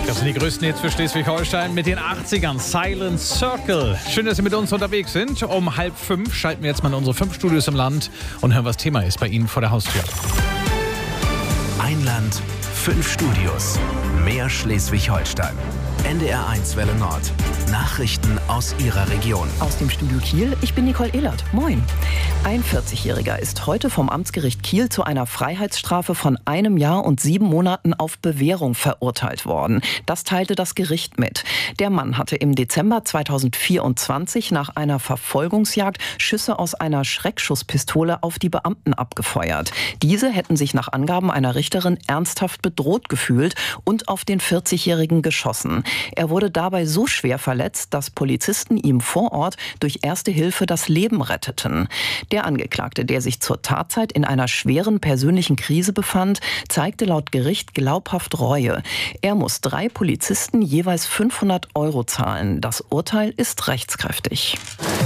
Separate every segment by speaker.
Speaker 1: Das sind die größten Hits für Schleswig-Holstein mit den 80ern. Silent Circle. Schön, dass Sie mit uns unterwegs sind. Um 4:30 schalten wir jetzt mal in unsere 5 Studios im Land und hören, was Thema ist bei Ihnen vor der Haustür.
Speaker 2: Ein Land, 5 Studios. Mehr Schleswig-Holstein. NDR1 Welle Nord. Nachrichten aus Ihrer Region.
Speaker 3: Aus dem Studio Kiel, ich bin Nicole Ehlert. Moin. Ein 40-Jähriger ist heute vom Amtsgericht Kiel zu einer Freiheitsstrafe von 1 Jahr und 7 Monaten auf Bewährung verurteilt worden. Das teilte das Gericht mit. Der Mann hatte im Dezember 2024 nach einer Verfolgungsjagd Schüsse aus einer Schreckschusspistole auf die Beamten abgefeuert. Diese hätten sich nach Angaben einer Richterin ernsthaft bedroht gefühlt und auf den 40-Jährigen geschossen. Er wurde dabei so schwer verletzt, dass Polizisten ihm vor Ort durch Erste Hilfe das Leben retteten. Der Angeklagte, der sich zur Tatzeit in einer schweren persönlichen Krise befand, zeigte laut Gericht glaubhaft Reue. Er muss 3 Polizisten jeweils 500 € zahlen. Das Urteil ist rechtskräftig.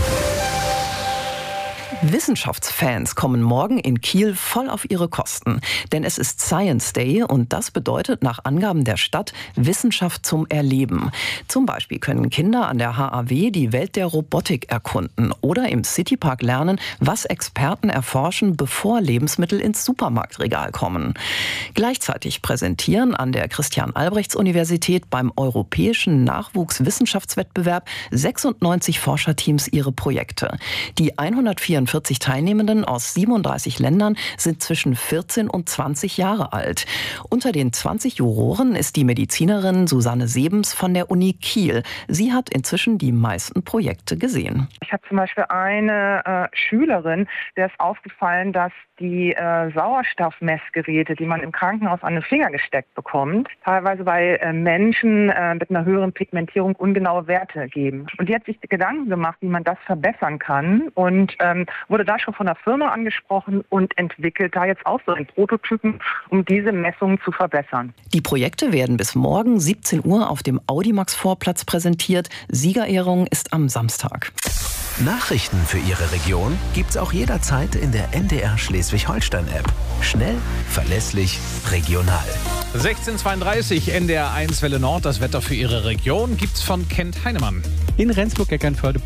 Speaker 3: Wissenschaftsfans kommen morgen in Kiel voll auf ihre Kosten. Denn es ist Science Day und das bedeutet nach Angaben der Stadt Wissenschaft zum Erleben. Zum Beispiel können Kinder an der HAW die Welt der Robotik erkunden oder im Citypark lernen, was Experten erforschen, bevor Lebensmittel ins Supermarktregal kommen. Gleichzeitig präsentieren an der Christian-Albrechts-Universität beim Europäischen Nachwuchswissenschaftswettbewerb 96 Forscherteams ihre Projekte. Die 144 Teilnehmenden aus 37 Ländern sind zwischen 14 und 20 Jahre alt. Unter den 20 Juroren ist die Medizinerin Susanne Sebens von der Uni Kiel. Sie hat inzwischen die meisten Projekte gesehen.
Speaker 4: Ich habe zum Beispiel eine Schülerin, der ist aufgefallen, dass die Sauerstoffmessgeräte, die man im Krankenhaus an den Finger gesteckt bekommt, teilweise bei Menschen mit einer höheren Pigmentierung ungenaue Werte geben. Und die hat sich Gedanken gemacht, wie man das verbessern kann und wurde da schon von der Firma angesprochen und entwickelt da jetzt auch so einen Prototypen, um diese Messungen zu verbessern.
Speaker 3: Die Projekte werden bis morgen 17 Uhr auf dem Audimax-Vorplatz präsentiert. Siegerehrung ist am Samstag.
Speaker 2: Nachrichten für Ihre Region gibt's auch jederzeit in der NDR Schleswig-Holstein-App. Schnell, verlässlich, regional.
Speaker 1: 16:32 NDR1 Welle Nord. Das Wetter für Ihre Region gibt's von Kent Heinemann.
Speaker 5: In Rendsburg-Eckernförde.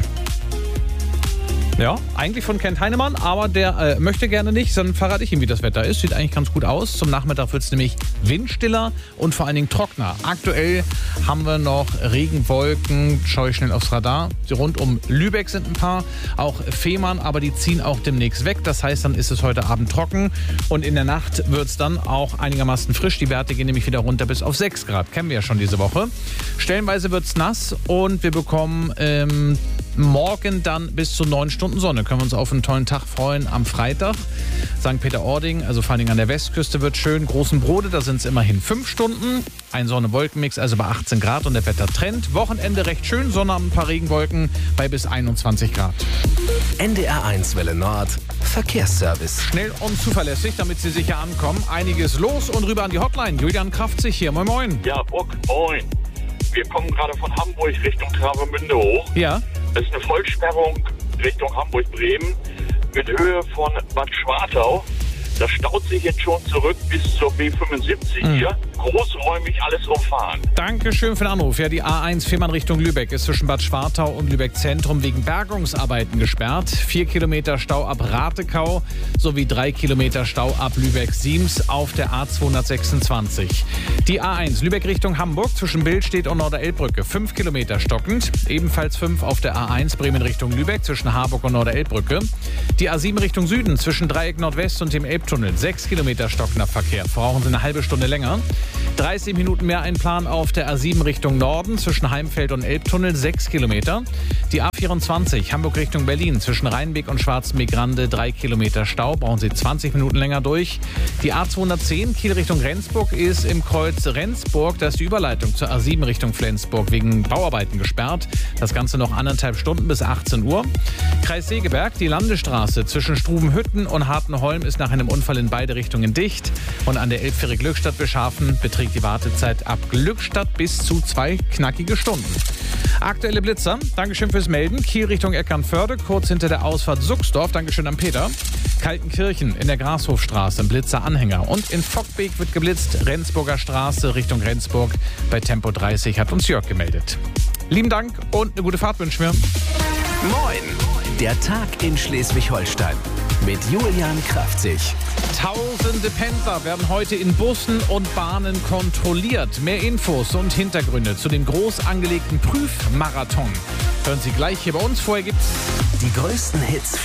Speaker 1: Ja, eigentlich von Kent Heinemann, aber der möchte gerne nicht, dann verrate ich ihm, wie das Wetter ist. Sieht eigentlich ganz gut aus. Zum Nachmittag wird es nämlich windstiller und vor allen Dingen trockener. Aktuell haben wir noch Regenwolken, schaue ich schnell aufs Radar. Rund um Lübeck sind ein paar, auch Fehmarn, aber die ziehen auch demnächst weg. Das heißt, dann ist es heute Abend trocken und in der Nacht wird es dann auch einigermaßen frisch. Die Werte gehen nämlich wieder runter bis auf 6 Grad. Kennen wir ja schon diese Woche. Stellenweise wird es nass und wir bekommen morgen dann bis zu 9 Stunden Sonne. Können wir uns auf einen tollen Tag freuen am Freitag. St. Peter-Ording, also vor allem an der Westküste, wird schön. Großen Brode, da sind es immerhin 5 Stunden. Ein Sonne-Wolken-Mix, also bei 18 Grad und der Wettertrend. Wochenende recht schön, Sonne, ein paar Regenwolken bei bis 21 Grad.
Speaker 2: NDR1 Welle Nord, Verkehrsservice.
Speaker 1: Schnell und zuverlässig, damit Sie sicher ankommen. Einiges los und rüber an die Hotline. Julian Kraftzig hier, moin moin.
Speaker 6: Ja, Bock, moin. Wir kommen gerade von Hamburg Richtung Travemünde hoch.
Speaker 1: Ja.
Speaker 6: Es ist eine Vollsperrung Richtung Hamburg-Bremen mit Höhe von Bad Schwartau. Das staut sich jetzt schon zurück bis zur B75 hier. Großräumig alles umfahren.
Speaker 1: Dankeschön für den Anruf. Ja, die A1 Fehmarn Richtung Lübeck ist zwischen Bad Schwartau und Lübeck Zentrum wegen Bergungsarbeiten gesperrt. 4 Kilometer Stau ab Ratekau sowie 3 Kilometer Stau ab Lübeck-Siems auf der A226. Die A1 Lübeck Richtung Hamburg zwischen Billstedt und Norderelbbrücke 5 Kilometer stockend. Ebenfalls 5 auf der A1 Bremen Richtung Lübeck zwischen Harburg und Norderelbbrücke. Die A7 Richtung Süden zwischen Dreieck Nordwest und dem Elbtunnel 6 Kilometer stockender Verkehr. Brauchen Sie eine halbe Stunde länger. 30 Minuten mehr Einplan auf der A7 Richtung Norden zwischen Heimfeld und Elbtunnel 6 Kilometer. Die A24 Hamburg Richtung Berlin zwischen Rheinbeek und Schwarzenbeek-Rande 3 Kilometer Stau. Brauchen Sie 20 Minuten länger durch. Die A210 Kiel Richtung Rendsburg ist im Kreuz Rendsburg. Da ist die Überleitung zur A7 Richtung Flensburg wegen Bauarbeiten gesperrt. Das Ganze noch 1,5 Stunden bis 18 Uhr. Kreis Segeberg, die Landesstraße zwischen Struvenhütten und Hartenholm ist nach einem Unfall in beide Richtungen dicht. Und an der Elbphäre Glückstadt-Beschhafen beträgt die Wartezeit ab Glückstadt bis zu 2 knackige Stunden. Aktuelle Blitzer, Dankeschön fürs Melden. Kiel Richtung Eckernförde, kurz hinter der Ausfahrt Suchsdorf, Dankeschön an Peter. Kaltenkirchen in der Grashofstraße, Blitzeranhänger. Und in Fockbeek wird geblitzt, Rendsburger Straße Richtung Rendsburg. Bei Tempo 30 hat uns Jörg gemeldet. Lieben Dank und eine gute Fahrt wünschen wir.
Speaker 2: Moin! Der Tag in Schleswig-Holstein mit Julian Kraftzig.
Speaker 1: Tausende Pendler werden heute in Bussen und Bahnen kontrolliert. Mehr Infos und Hintergründe zu dem groß angelegten Prüfmarathon hören Sie gleich hier bei uns. Vorher gibt's
Speaker 2: Die größten Hits